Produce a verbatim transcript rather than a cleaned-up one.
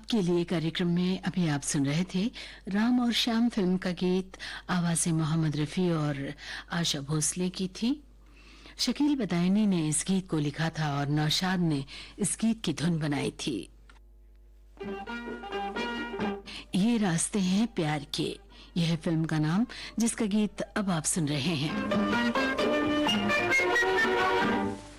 आपके लिए कार्यक्रम में अभी आप सुन रहे थे राम और श्याम फिल्म का गीत। आवाज़ें मोहम्मद रफ़ी और आशा भोसले की थी। शकील बदायूनी ने इस गीत को लिखा था और नौशाद ने इस गीत की धुन बनाई थी। ये रास्ते हैं प्यार के, यह फिल्म का नाम, जिसका गीत अब आप सुन रहे हैं।